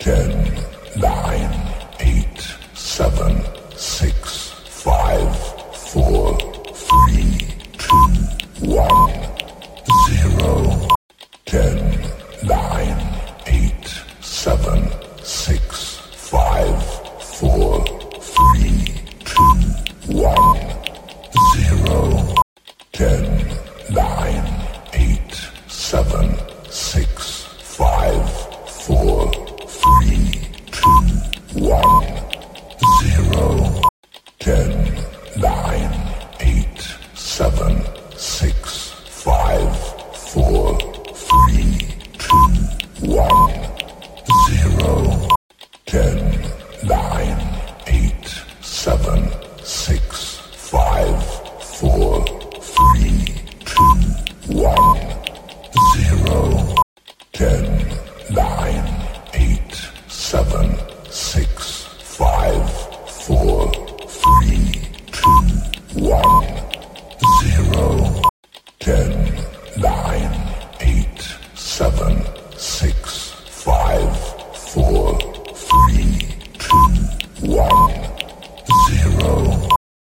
10, 9, 8, 7, 6, 5, 4, 3, 2, 1, 0. 10, 9, 8, 7, 6, 5, 4, 3, 2, 1, 0. 10, 9, 8, 7, 6, 5, 4, 3, 2, 1, 0. 10, 9, 8, 7, 6, 5, 4, 3, 2, 1, 0. 10, 9, 8, 7, 6, 5, 4, 3, 2, 1, 0. 10, 9, 8, 7, 6, 5, 4, 3, 2, 1, 0. 10, 9, 8, 7, 6, 5, 4, 3, 2, 1, 0.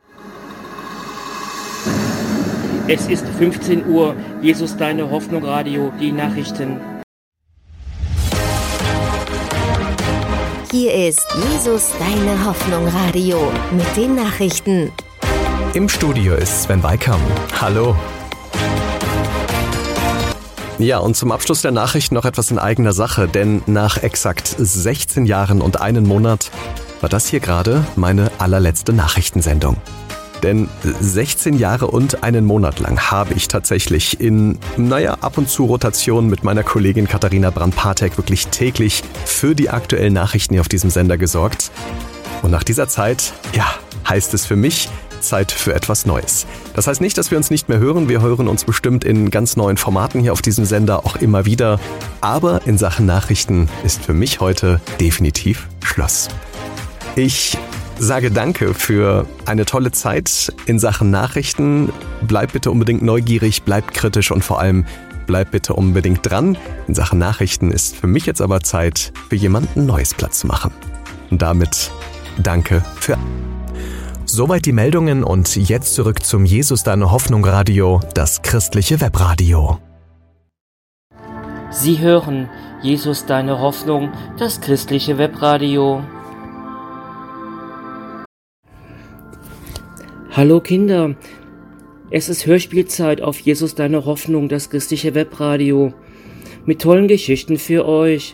Es ist 15 Uhr. Jesus, deine Hoffnung, Radio, die Nachrichten. Hier ist Jesus, deine Hoffnung, Radio mit den Nachrichten. Im Studio ist Sven Weikam. Hallo. Ja, und zum Abschluss der Nachrichten noch etwas in eigener Sache, denn nach exakt 16 Jahren und einem Monat war das hier gerade meine allerletzte Nachrichtensendung. Denn 16 Jahre und einen Monat lang habe ich tatsächlich in, ab und zu Rotation mit meiner Kollegin Katharina Brandt-Patek wirklich täglich für die aktuellen Nachrichten hier auf diesem Sender gesorgt. Und nach dieser Zeit, heißt es für mich, Zeit für etwas Neues. Das heißt nicht, dass wir uns nicht mehr hören. Wir hören uns bestimmt in ganz neuen Formaten hier auf diesem Sender auch immer wieder. Aber in Sachen Nachrichten ist für mich heute definitiv Schluss. Ich sage danke für eine tolle Zeit in Sachen Nachrichten. Bleibt bitte unbedingt neugierig, bleibt kritisch und vor allem bleibt bitte unbedingt dran. In Sachen Nachrichten ist für mich jetzt aber Zeit, für jemanden Neues Platz zu machen. Und damit danke für... Soweit die Meldungen und jetzt zurück zum Jesus, deine Hoffnung Radio, das christliche Webradio. Sie hören Jesus, deine Hoffnung, das christliche Webradio. Hallo Kinder, es ist Hörspielzeit auf Jesus, deine Hoffnung, das christliche Webradio. Mit tollen Geschichten für euch.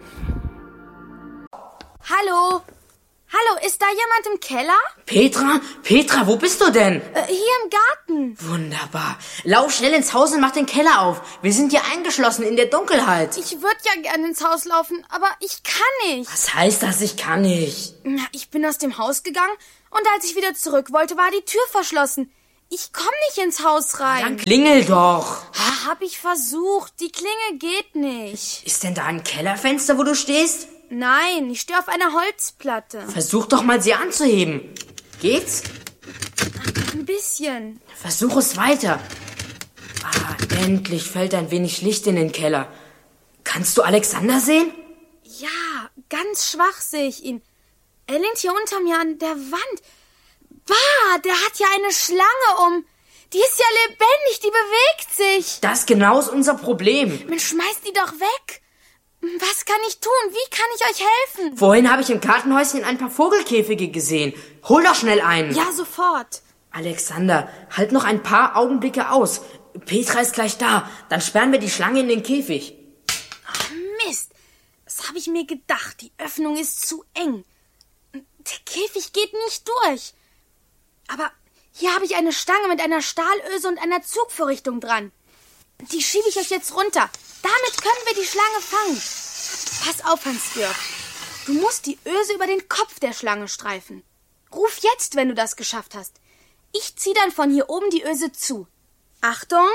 Hallo? Hallo, ist da jemand im Keller? Petra, wo bist du denn? Hier im Garten. Wunderbar. Lauf schnell ins Haus und mach den Keller auf. Wir sind hier eingeschlossen in der Dunkelheit. Ich würde ja gerne ins Haus laufen, aber ich kann nicht. Was heißt das, ich kann nicht? Na, ich bin aus dem Haus gegangen und als ich wieder zurück wollte, war die Tür verschlossen. Ich komme nicht ins Haus rein. Dann klingel doch. Hab ich versucht. Die Klingel geht nicht. Ist denn da ein Kellerfenster, wo du stehst? Nein, ich stehe auf einer Holzplatte. Versuch doch mal, sie anzuheben. Geht's? Ein bisschen. Versuch es weiter. Endlich fällt ein wenig Licht in den Keller. Kannst du Alexander sehen? Ja, ganz schwach sehe ich ihn. Er lehnt hier unter mir an der Wand. Bah, der hat ja eine Schlange um. Die ist ja lebendig, die bewegt sich. Das genau ist unser Problem. Man schmeißt die doch weg. Was kann ich tun? Wie kann ich euch helfen? Vorhin habe ich im Gartenhäuschen ein paar Vogelkäfige gesehen. Hol doch schnell einen. Ja, sofort. Alexander, halt noch ein paar Augenblicke aus. Petra ist gleich da. Dann sperren wir die Schlange in den Käfig. Ach, Mist. Das habe ich mir gedacht. Die Öffnung ist zu eng. Der Käfig geht nicht durch. Aber hier habe ich eine Stange mit einer Stahlöse und einer Zugvorrichtung dran. Die schiebe ich euch jetzt runter. Damit können wir die Schlange fangen. Pass auf, Hans-Georg. Du musst die Öse über den Kopf der Schlange streifen. Ruf jetzt, wenn du das geschafft hast. Ich ziehe dann von hier oben die Öse zu. Achtung.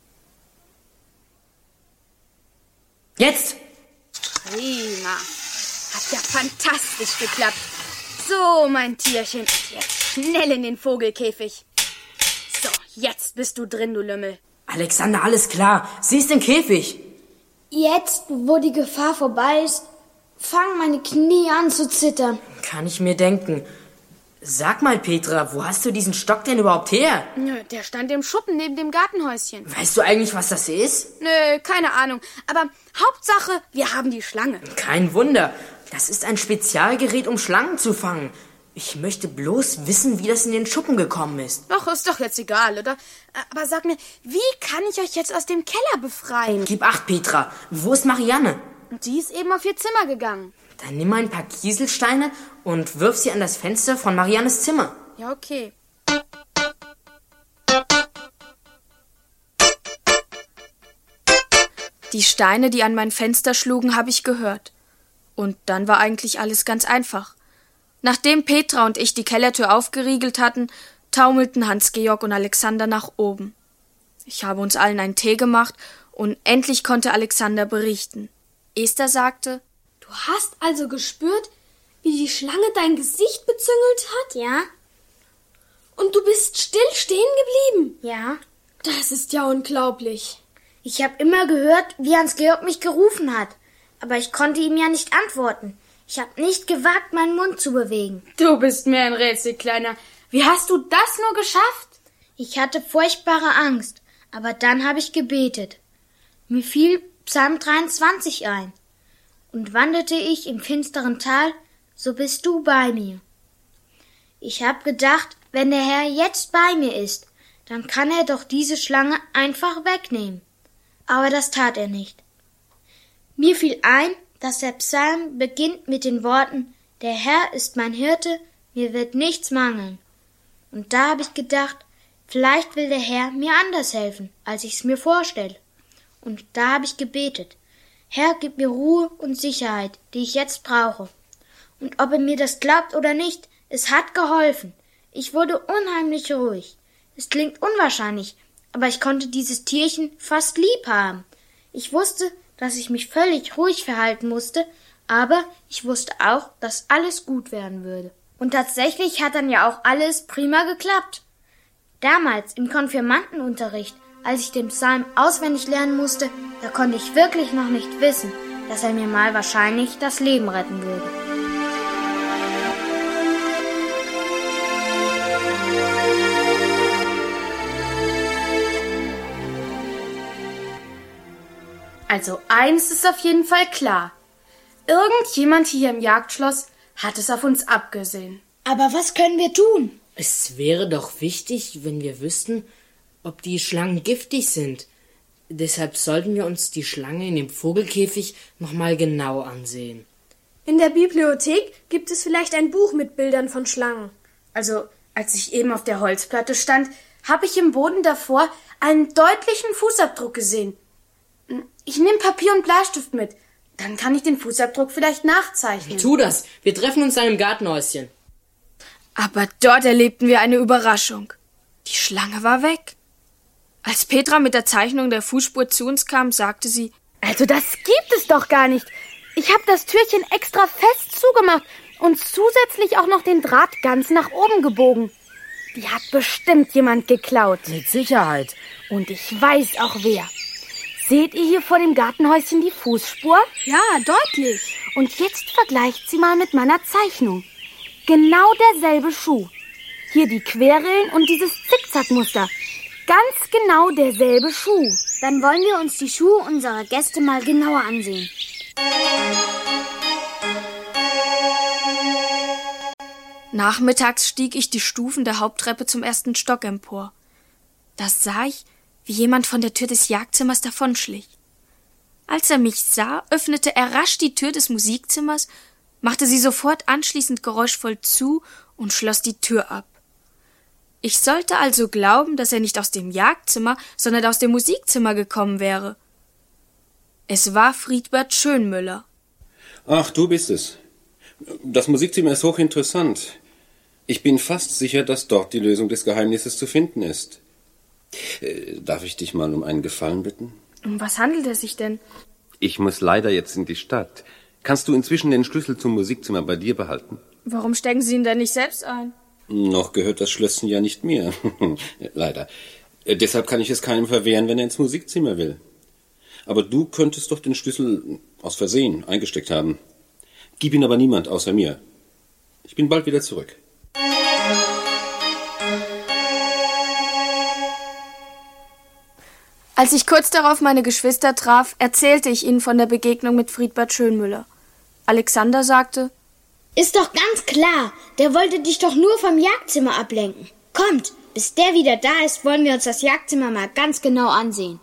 Jetzt! Prima. Hat ja fantastisch geklappt. So, mein Tierchen. Jetzt schnell in den Vogelkäfig. So, jetzt bist du drin, du Lümmel. Alexander, alles klar. Sie ist im Käfig. Jetzt, wo die Gefahr vorbei ist, fangen meine Knie an zu zittern. Kann ich mir denken. Sag mal, Petra, wo hast du diesen Stock denn überhaupt her? Nö, der stand im Schuppen neben dem Gartenhäuschen. Weißt du eigentlich, was das ist? Nö, keine Ahnung. Aber Hauptsache, wir haben die Schlange. Kein Wunder. Das ist ein Spezialgerät, um Schlangen zu fangen. Ich möchte bloß wissen, wie das in den Schuppen gekommen ist. Ach, ist doch jetzt egal, oder? Aber sag mir, wie kann ich euch jetzt aus dem Keller befreien? Gib acht, Petra. Wo ist Marianne? Die ist eben auf ihr Zimmer gegangen. Dann nimm ein paar Kieselsteine und wirf sie an das Fenster von Mariannes Zimmer. Ja, okay. Die Steine, die an mein Fenster schlugen, habe ich gehört. Und dann war eigentlich alles ganz einfach. Nachdem Petra und ich die Kellertür aufgeriegelt hatten, taumelten Hans-Georg und Alexander nach oben. Ich habe uns allen einen Tee gemacht und endlich konnte Alexander berichten. Esther sagte: Du hast also gespürt, wie die Schlange dein Gesicht bezüngelt hat? Ja. Und du bist still stehen geblieben? Ja. Das ist ja unglaublich. Ich habe immer gehört, wie Hans-Georg mich gerufen hat. Aber ich konnte ihm ja nicht antworten. Ich habe nicht gewagt, meinen Mund zu bewegen. Du bist mir ein Rätsel, Kleiner. Wie hast du das nur geschafft? Ich hatte furchtbare Angst, aber dann habe ich gebetet. Mir fiel Psalm 23 ein. Und wanderte ich im finsteren Tal, so bist du bei mir. Ich habe gedacht, wenn der Herr jetzt bei mir ist, dann kann er doch diese Schlange einfach wegnehmen. Aber das tat er nicht. Mir fiel ein, dass der Psalm beginnt mit den Worten: Der Herr ist mein Hirte, mir wird nichts mangeln. Und da habe ich gedacht, vielleicht will der Herr mir anders helfen, als ich's mir vorstelle. Und da habe ich gebetet: Herr, gib mir Ruhe und Sicherheit, die ich jetzt brauche. Und ob er mir das glaubt oder nicht, es hat geholfen. Ich wurde unheimlich ruhig. Es klingt unwahrscheinlich, aber ich konnte dieses Tierchen fast lieb haben. Ich wusste, dass ich mich völlig ruhig verhalten musste, aber ich wusste auch, dass alles gut werden würde. Und tatsächlich hat dann ja auch alles prima geklappt. Damals im Konfirmandenunterricht, als ich den Psalm auswendig lernen musste, da konnte ich wirklich noch nicht wissen, dass er mir mal wahrscheinlich das Leben retten würde. Also eins ist auf jeden Fall klar. Irgendjemand hier im Jagdschloss hat es auf uns abgesehen. Aber was können wir tun? Es wäre doch wichtig, wenn wir wüssten, ob die Schlangen giftig sind. Deshalb sollten wir uns die Schlange in dem Vogelkäfig nochmal genau ansehen. In der Bibliothek gibt es vielleicht ein Buch mit Bildern von Schlangen. Also, als ich eben auf der Holzplatte stand, habe ich im Boden davor einen deutlichen Fußabdruck gesehen. Ich nehme Papier und Bleistift mit. Dann kann ich den Fußabdruck vielleicht nachzeichnen. Tu das. Wir treffen uns dann im Gartenhäuschen. Aber dort erlebten wir eine Überraschung. Die Schlange war weg. Als Petra mit der Zeichnung der Fußspur zu uns kam, sagte sie: Also das gibt es doch gar nicht. Ich habe das Türchen extra fest zugemacht und zusätzlich auch noch den Draht ganz nach oben gebogen. Die hat bestimmt jemand geklaut. Mit Sicherheit. Und ich weiß auch wer. Seht ihr hier vor dem Gartenhäuschen die Fußspur? Ja, deutlich. Und jetzt vergleicht sie mal mit meiner Zeichnung. Genau derselbe Schuh. Hier die Querrillen und dieses Zickzackmuster. Ganz genau derselbe Schuh. Dann wollen wir uns die Schuhe unserer Gäste mal genauer ansehen. Nachmittags stieg ich die Stufen der Haupttreppe zum ersten Stock empor. Da sah ich, wie jemand von der Tür des Jagdzimmers davonschlich. Als er mich sah, öffnete er rasch die Tür des Musikzimmers, machte sie sofort anschließend geräuschvoll zu und schloss die Tür ab. Ich sollte also glauben, dass er nicht aus dem Jagdzimmer, sondern aus dem Musikzimmer gekommen wäre. Es war Friedbert Schönmüller. Ach, du bist es. Das Musikzimmer ist hochinteressant. Ich bin fast sicher, dass dort die Lösung des Geheimnisses zu finden ist. Darf ich dich mal um einen Gefallen bitten? Um was handelt es sich denn? Ich muss leider jetzt in die Stadt. Kannst du inzwischen den Schlüssel zum Musikzimmer bei dir behalten? Warum stecken Sie ihn denn nicht selbst ein? Noch gehört das Schlösschen ja nicht mir. Leider. Deshalb kann ich es keinem verwehren, wenn er ins Musikzimmer will. Aber du könntest doch den Schlüssel aus Versehen eingesteckt haben. Gib ihn aber niemand außer mir. Ich bin bald wieder zurück. Als ich kurz darauf meine Geschwister traf, erzählte ich ihnen von der Begegnung mit Friedbert Schönmüller. Alexander sagte: Ist doch ganz klar, der wollte dich doch nur vom Jagdzimmer ablenken. Kommt, bis der wieder da ist, wollen wir uns das Jagdzimmer mal ganz genau ansehen.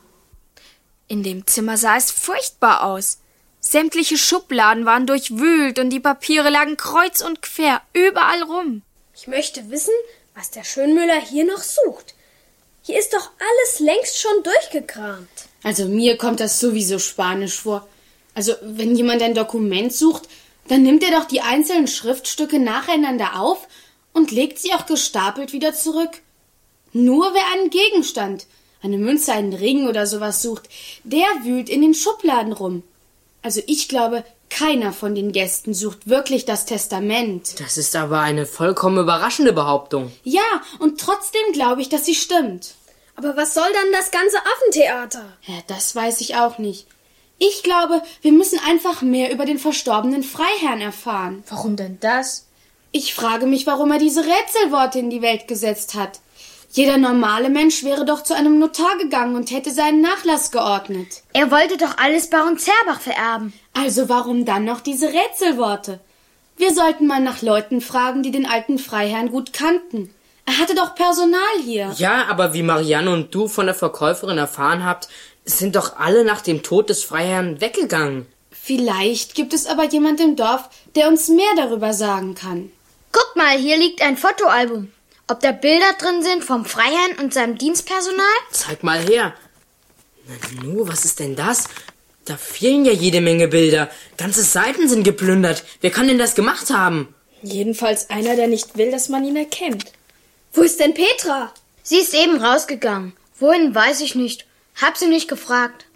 In dem Zimmer sah es furchtbar aus. Sämtliche Schubladen waren durchwühlt und die Papiere lagen kreuz und quer überall rum. Ich möchte wissen, was der Schönmüller hier noch sucht. Hier ist doch alles längst schon durchgekramt. Also mir kommt das sowieso spanisch vor. Also wenn jemand ein Dokument sucht, dann nimmt er doch die einzelnen Schriftstücke nacheinander auf und legt sie auch gestapelt wieder zurück. Nur wer einen Gegenstand, eine Münze, einen Ring oder sowas sucht, der wühlt in den Schubladen rum. Also ich glaube, keiner von den Gästen sucht wirklich das Testament. Das ist aber eine vollkommen überraschende Behauptung. Ja, und trotzdem glaube ich, dass sie stimmt. Aber was soll dann das ganze Affentheater? Ja, das weiß ich auch nicht. Ich glaube, wir müssen einfach mehr über den verstorbenen Freiherrn erfahren. Warum denn das? Ich frage mich, warum er diese Rätselworte in die Welt gesetzt hat. Jeder normale Mensch wäre doch zu einem Notar gegangen und hätte seinen Nachlass geordnet. Er wollte doch alles Baron Zerbach vererben. Also warum dann noch diese Rätselworte? Wir sollten mal nach Leuten fragen, die den alten Freiherrn gut kannten. Er hatte doch Personal hier. Ja, aber wie Marianne und du von der Verkäuferin erfahren habt, sind doch alle nach dem Tod des Freiherrn weggegangen. Vielleicht gibt es aber jemand im Dorf, der uns mehr darüber sagen kann. Guck mal, hier liegt ein Fotoalbum. Ob da Bilder drin sind vom Freiherrn und seinem Dienstpersonal? Zeig mal her. Nanu, was ist denn das? Da fehlen ja jede Menge Bilder. Ganze Seiten sind geplündert. Wer kann denn das gemacht haben? Jedenfalls einer, der nicht will, dass man ihn erkennt. Wo ist denn Petra? Sie ist eben rausgegangen. Wohin, weiß ich nicht. Hab sie nicht gefragt.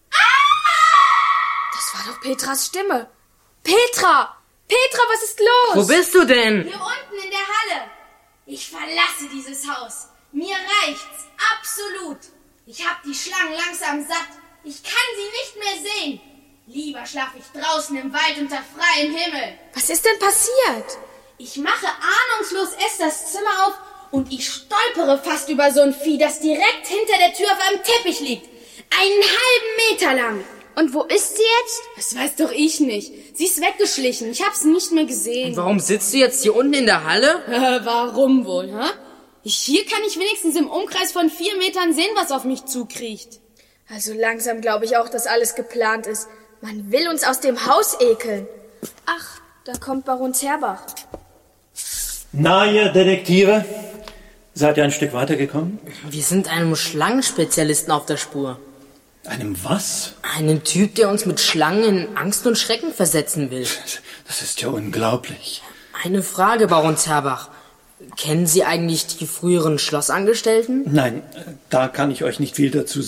Das war doch Petras Stimme. Petra! Petra, was ist los? Wo bist du denn? Hier unten in der Halle. Ich verlasse dieses Haus. Mir reicht's. Absolut. Ich hab die Schlangen langsam satt. Ich kann sie nicht mehr sehen. Lieber schlaf ich draußen im Wald unter freiem Himmel. Was ist denn passiert? Ich mache ahnungslos Esthers Zimmer auf und ich stolpere fast über so ein Vieh, das direkt hinter der Tür auf einem Teppich liegt. Einen halben Meter lang. Und wo ist sie jetzt? Das weiß doch ich nicht. Sie ist weggeschlichen. Ich hab's nicht mehr gesehen. Und warum sitzt du jetzt hier unten in der Halle? Warum wohl, hä? Hier kann ich wenigstens im Umkreis von 4 Metern sehen, was auf mich zukriecht. Also langsam glaube ich auch, dass alles geplant ist. Man will uns aus dem Haus ekeln. Ach, da kommt Baron Zerbach. Na, ihr Detektive? Seid ihr ein Stück weitergekommen? Wir sind einem Schlangenspezialisten auf der Spur. Einem was? Einen Typ, der uns mit Schlangen in Angst und Schrecken versetzen will. Das ist ja unglaublich. Eine Frage, Baron Zerbach. Kennen Sie eigentlich die früheren Schlossangestellten? Nein, da kann ich euch nicht viel dazu